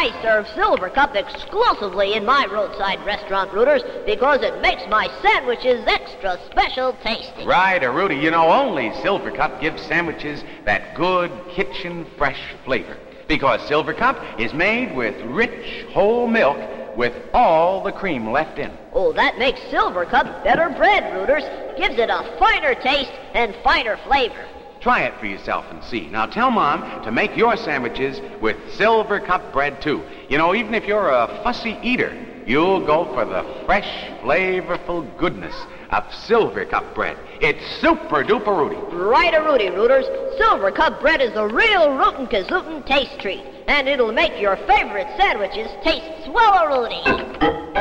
I serve Silver Cup exclusively in my roadside restaurant, Rooters, because it makes my sandwiches extra special tasty. Right, Rudy. You know, only Silver Cup gives sandwiches that good kitchen fresh flavor. Because Silver Cup is made with rich whole milk with all the cream left in. Oh, that makes Silver Cup better bread, Rooters. Gives it a finer taste and finer flavor. Try it for yourself and see. Now tell Mom to make your sandwiches with Silver Cup bread, too. You know, even if you're a fussy eater, you'll go for the fresh, flavorful goodness of Silver Cup bread. It's super-duper Rudy. Right-a-Rudy, Rooters. Silver Cup bread is a real rootin'-kazootin' taste treat, and it'll make your favorite sandwiches taste swell-a-Rudy.